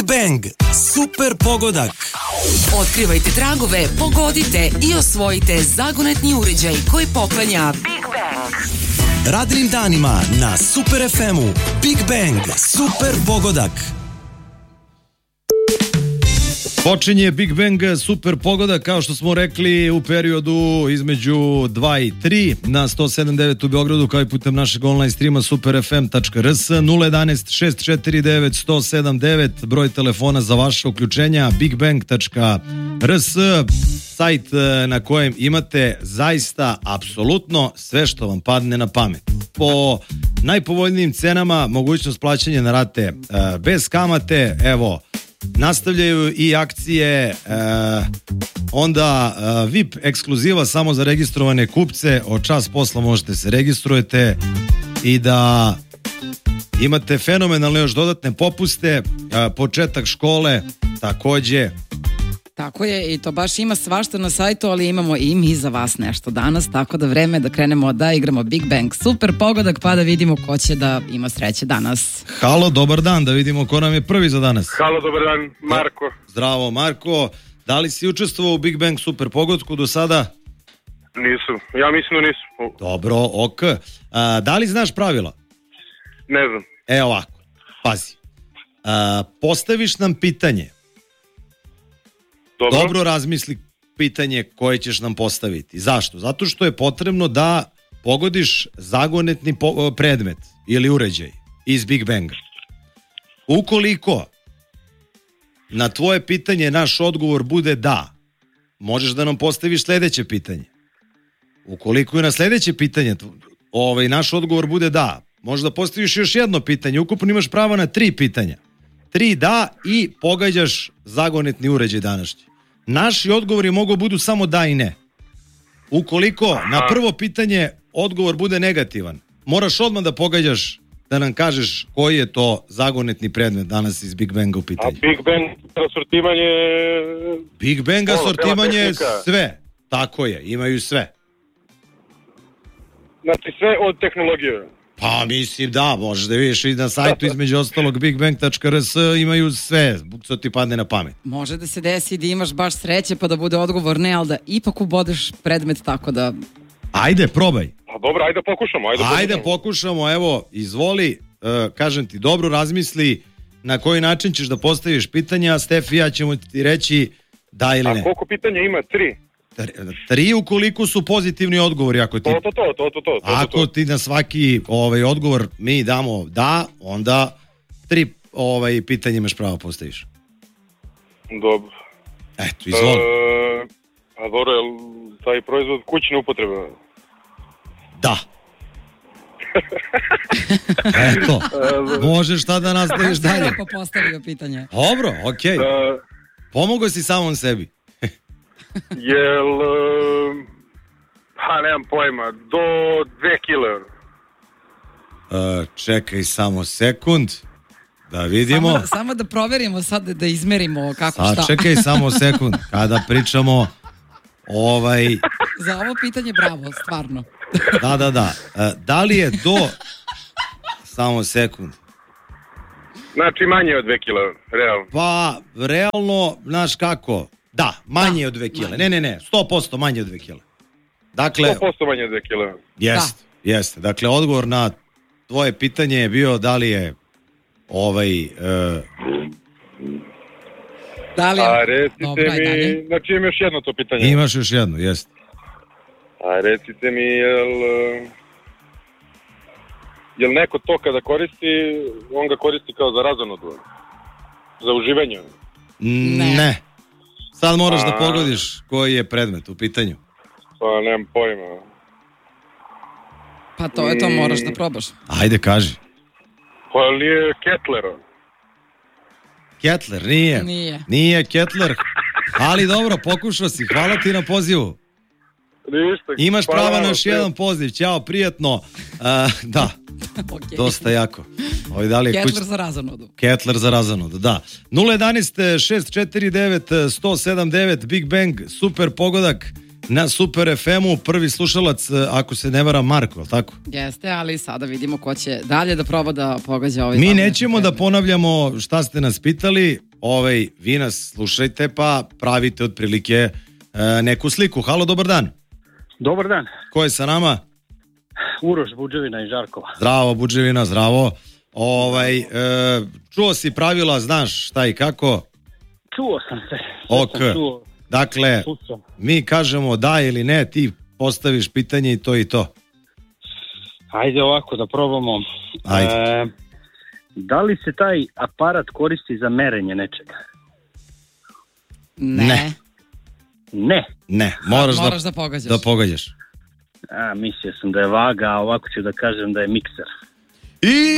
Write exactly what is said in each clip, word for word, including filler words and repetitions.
Bang, super pogodak. Otkrivajte tragove, pogodite i osvojite zagonetni uređaj koji poklanja Big Bang. Radnim danima na Super ef emu. Big Bang, super pogodak. Počinje Big Bang super pogoda, kao što smo rekli, u periodu između dva i tri na sto sedam devet u Beogradu, kao i putem našeg online streama super f m tačka r s. Nula jedanaest šest četiri devet sto sedam devet broj telefona za vaše uključenja. big bang tačka r s, sajt na kojem imate zaista apsolutno sve što vam padne na pamet. Po najpovoljnijim cenama, mogućnost plaćanja na rate bez kamate. Evo, nastavljaju i akcije, e, onda e, V I P ekskluziva samo za registrovane kupce. Od čas posla možete se registrujete i da imate fenomenalne još dodatne popuste. E, početak škole takođe. Tako je, i to baš ima svašta na sajtu, ali imamo i mi za vas nešto danas, tako da vreme da krenemo da igramo Big Bang super pogodak, pa da vidimo ko će da ima sreće danas. Halo, dobar dan, da vidimo ko nam je prvi za danas. Halo, dobar dan, Marko. Zdravo, Marko. Da li si učestvovao u Big Bang super pogodku do sada? Nisu, ja mislim da nisu. Dobro, ok. A, da li znaš pravila? Ne znam. E ovako, pazi. A, postaviš nam pitanje. Dobro. Dobro razmisli pitanje koje ćeš nam postaviti. Zašto? Zato što je potrebno da pogodiš zagonetni po- predmet ili uređaj iz Big Banga. Ukoliko na tvoje pitanje naš odgovor bude da, možeš da nam postaviš sledeće pitanje. Ukoliko je na sledeće pitanje ovaj, naš odgovor bude da, možeš da postaviš još jedno pitanje. Ukupno imaš pravo na tri pitanja. Tri da i pogađaš zagonetni uređaj današnji. Naši odgovori mogu budu samo da i ne. Ukoliko Aha. na prvo pitanje odgovor bude negativan, moraš odmah da pogađaš, da nam kažeš koji je to zagonetni predmet danas iz Big Banga u pitanju. A Big Bang asortimanje... Big Bang asortimanje je sve. Tako je, imaju sve. Znači sve od tehnologije. Pa mislim da, možeš da vidiš i na sajtu između ostalog big bang tačka r s imaju sve, što ti padne na pamet. Može da se desi da imaš baš sreće pa da bude odgovor ne, ali da ipak ubodeš predmet, tako da... Ajde, probaj. Pa dobro, ajde pokušamo. Ajde, ajde pokušamo. pokušamo, evo, izvoli, uh, kažem ti, dobro razmisli na koji način ćeš da postaviš pitanja, Stef i ja ćemo ti reći da ili ne. A koliko pitanja ima? Tri? Tri ukoliko su pozitivni odgovori. Ako ti, to, to, to, to, to, to, ako ti na svaki ovaj, odgovor mi damo da, onda tri ovaj, pitanje imaš pravo postaviš. Dobro. Eto, izvoli. E, a dobro, je taj proizvod kućne upotrebe? Da. Eto, možeš šta da nastaviš dalje. Kako postavio pitanje? Dobro, okej. Okay. Pomogao si samom sebi. Jel, ha, nemam pojma, do dve kile. Uh, čekaj samo sekund, da vidimo. Samo, samo da proverimo sad, da izmerimo kako sad, šta. Čekaj samo sekund, kada pričamo ovaj... Za ovo pitanje bravo, stvarno. Da, da, da. Uh, da li je do... Samo sekund. Znači manje od dve kile, realno. Pa, realno, znaš kako... Da, manje da, od dve kile. Ne, ne, ne, sto posto manje od dve kile. Dakle, sto posto manje od dve kile. Jeste, da. jeste. Dakle, odgovor na tvoje pitanje je bio da li je ovaj... Uh... Da li je... A recite Dobra, mi, dalje. znači imam još jedno to pitanje. Imaš još jedno, jeste. A recite mi, jel... Jel neko to kada koristi, on ga koristi kao za razonodu? Za uživanje? Ne. ne. Sad moraš A... da pogodiš koji je predmet u pitanju. Pa nemam pojma. Pa to je to, moraš da probaš. Ajde, kaži. Pa nije Kettler? Kettler, nije. Nije. Nije Kettler. Ali dobro, pokušao si. Hvala ti na pozivu. Ništa. Imaš prava na još jedan poziv. Ćao, prijatno. Uh, da. Okay. Dosta jako. Ovaj, da li je Kettler kuć... za razonodu. Kettler za razonodu, da. nula jedanaest šest četiri devet sto sedam devet Big Bang, super pogodak na Super ef emu. Prvi slušalac, ako se ne vara, Marko, je li tako? Jeste, ali sada vidimo ko će dalje da proba da pogađa ovaj... Mi nećemo da ponavljamo šta ste nas pitali. ovaj, vi nas slušajte pa pravite otprilike e, neku sliku. Halo, dobar dan. Dobar dan. Ko je sa nama? Uroš Buđevina iz Žarkova. Zdravo, Buđevina, zdravo. Ovaj, e, čuo si pravila, znaš šta i kako? Čuo sam se. Ok. Sam čuo. Dakle, Slušam. mi kažemo da ili ne, ti postaviš pitanje i to i to. Ajde ovako da probamo. Ajde. E, da li se taj aparat koristi za merenje nečega? Ne. Ne. Ne. Ne, moraš, Moraš da, da pogađaš. da pogađaš. A, mislio sam da je vaga, a ovako ću da kažem da je mikser. I...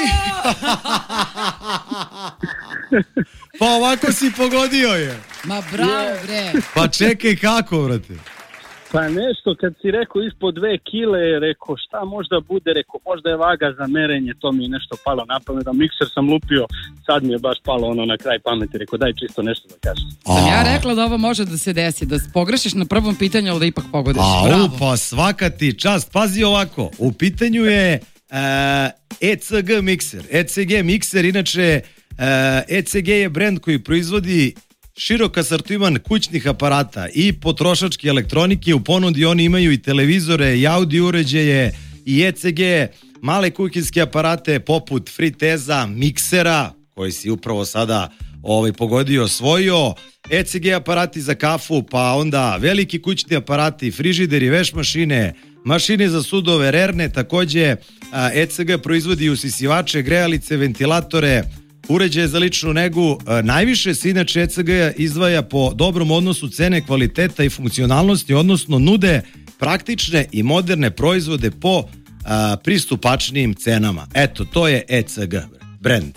Pa ovako si pogodio je. Ma bravo, bre. Pa čekaj kako, brate. Pa nešto, kad si rekao ispod dve kile, rekao šta možda bude, rekao možda je vaga za merenje, to mi je nešto palo na pamet, a mikser sam lupio, sad mi je baš palo ono na kraj pameti, rekao daj čisto nešto da kažem. Sam ja rekla da ovo može da se desi, da pogrešiš na prvom pitanju, ali da ipak pogodiš. A Bravo. pa svaka ti čast. Pazi ovako, u pitanju je uh, E C G mikser. E C G mikser, inače uh, E C G je brend koji proizvodi širok asortiman kućnih aparata i potrošačke elektronike. U ponudi oni imaju i televizore i audio uređaje i E C G male kuhinjske aparate poput friteza, miksera, koji si upravo sada ovaj, pogodio, osvojio, E C G aparati za kafu, pa onda veliki kućni aparati, frižideri, veš mašine, mašine za sudove, rerne, takođe E C G proizvodi usisivače, grejalice, ventilatore, uređaje za ličnu negu. Najviše se inače E C G izdvaja po dobrom odnosu cene, kvaliteta i funkcionalnosti, odnosno nude praktične i moderne proizvode po a, pristupačnijim cenama. Eto, to je E C G brand.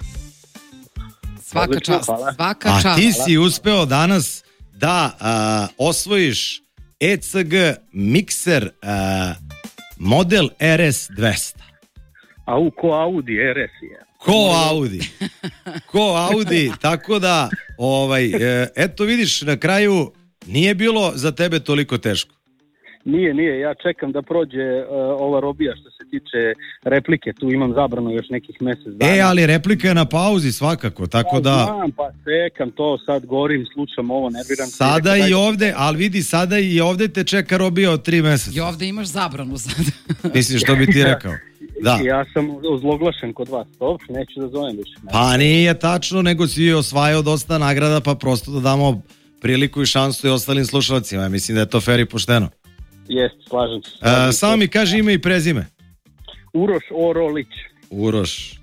Svaka Odlično, čast, hvala. svaka A čast. ti si uspeo danas da a, osvojiš E C G mikser a, model R S dvesta. A u ko Audi R S je. Ko Audi. Ko Audi, tako da ovaj, e, eto vidiš, na kraju nije bilo za tebe toliko teško. Nije, nije, ja čekam da prođe uh, ova robija što se tiče replike, tu imam zabrano još nekih mesec dana. E, ali replika je na pauzi svakako, tako da... Znam, pa čekam to, sad gorim, slušam ovo, nerviram se. Sada Rekao, i daj- ovde, ali vidi, sada i ovde te čeka robija od tri meseca. I ovde imaš zabranu sad. Misliš, što bi ti rekao? Da. Ja sam ozloglašen kod vas, to neću da zovem više. Pa nije tačno, nego si osvajao dosta nagrada, pa prosto da damo priliku i šansu i ostalim slušalcima. Mislim da je to fair i pošteno. Jeste, slažem se. E, samo mi kaži ime i prezime. Uroš Orolić. Uroš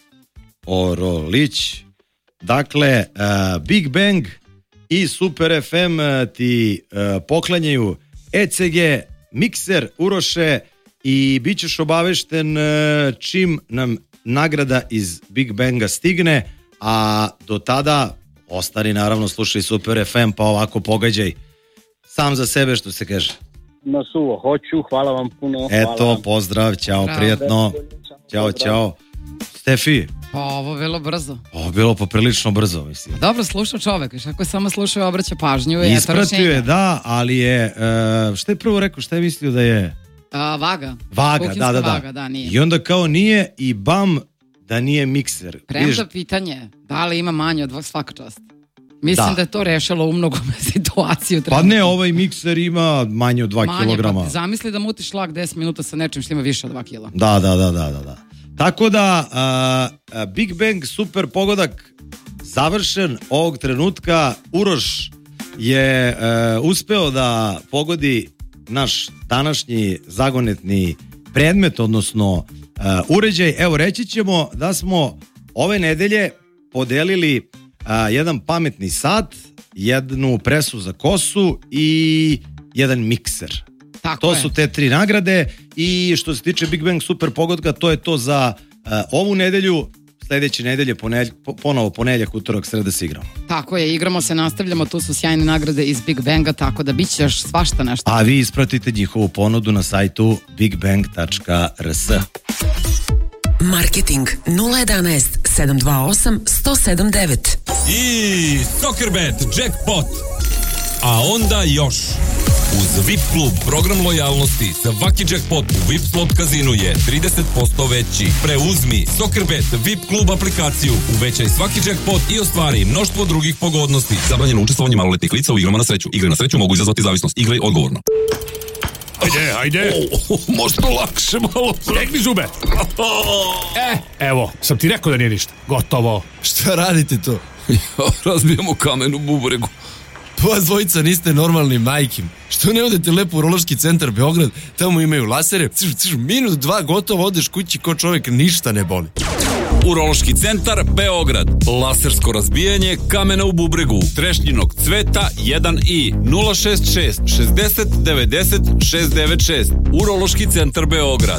Orolić. Dakle, uh, Big Bang i Super F M uh, ti uh, poklanjaju E C G mikser, Uroše, i bit ćeš obavešten uh, čim nam nagrada iz Big Banga stigne, a do tada ostani, naravno, slušaj Super F M, pa ovako pogađaj sam za sebe, što se kaže. Na suvo, hoću, hvala vam puno. Hvala Eto, vam. pozdrav, ćao, Bravo. prijatno. Ćao, ćao. Stefi, Pa ovo bilo brzo. ovo bilo poprilično brzo, mislim. Dobro, slušao čovek, viš, ako je samo slušao i obraća pažnju. I eto Ispratio rešenja. je, da, ali je, uh, šta je prvo rekao, šta je mislio da je? A, vaga. Vaga, Kuhinjska da, da, da. vaga, da, nije. I onda kao nije i bam da nije mikser. Premda Vidiš, pitanje, da li ima manje od dva, svaka čast. Mislim Da. da, je to rešilo u mnogome situaciju. pa ne, ovaj mikser ima manje od dva Manje, kilograma. pa zamisli da mutiš šlag deset minuta sa nečim što ima više od dva kila. Da, da, da, da, da, da. Tako da, uh, uh, Big Bang super pogodak završen ovog trenutka. Uroš je uh, uspeo da pogodi naš današnji zagonetni predmet, odnosno uh, uređaj. Evo, reći ćemo da smo ove nedelje podelili uh, jedan pametni sat, jednu presu za kosu i jedan mikser. Tako To je. su te tri nagrade i što se tiče Big Bang super pogotka, to je to za uh, ovu nedelju. Sledeće nedelje ponelj, po, ponovo ponedjeljak, utorak, sreda se igramo. Tako je, igramo se, nastavljamo, tu su sjajne nagrade iz Big Banga, tako da bit će još svašta nešto. A vi ispratite njihovu ponudu na sajtu big bang tačka r s. Marketing nula jedanaest sedam dva osam sto sedam devet. I Soccerbet Jackpot. A onda još. Uz V I P klub, program lojalnosti, svaki jackpot u V I P slot kazinu je trideset posto veći. Preuzmi Soccerbet V I P klub aplikaciju, uvećaj svaki jackpot i ostvari mnoštvo drugih pogodnosti. Zabranjeno učestvovanje maloletnih lica u igrama na sreću. Igre na sreću mogu izazvati zavisnost. Igraj odgovorno. Ajde, ajde. Oh, oh, možda lakše malo. Stegni zube. E, evo, sam ti rekao da nije ništa. Gotovo. Šta radite to? Razbijamo kamen u bubregu. Pa vas dvojica niste normalni, majkim. Što ne odete lepo u Urološki centar Beograd, tamo imaju lasere, ciš, ciš, minut, dva, gotovo, odeš kući ko čovjek, ništa ne boli. Urološki centar Beograd. Lasersko razbijanje kamena u bubregu. Trešnjinog cveta jedan i nula šest šest šezdeset devedeset šest devet šest. Urološki centar Beograd.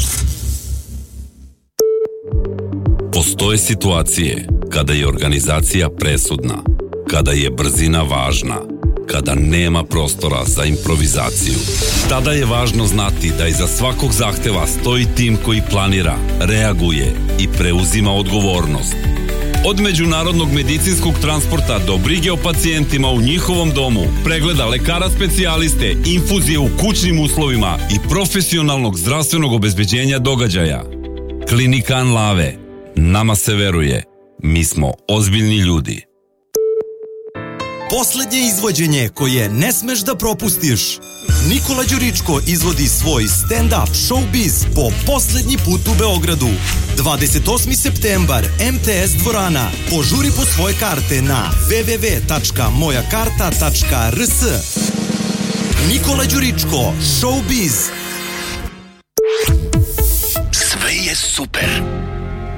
Postoje situacije kada je organizacija presudna, kada je brzina važna, kada nema prostora za improvizaciju. Tada je važno znati da iza svakog zahteva stoji tim koji planira, reaguje i preuzima odgovornost. Od međunarodnog medicinskog transporta do brige o pacijentima u njihovom domu, pregleda lekara specijaliste, infuzije u kućnim uslovima i profesionalnog zdravstvenog obezbeđenja događaja. Klinika Anlave. Nama se veruje. Mi smo ozbiljni ljudi. Poslednje izvođenje koje ne smeš da propustiš. Nikola Đuričko izvodi svoj stand-up showbiz po poslednji put u Beogradu. dvadeset osmi septembar, M T S dvorana. Požuri po svoje karte na w w w tačka moja karta tačka r s. Nikola Đuričko, showbiz. Sve je super.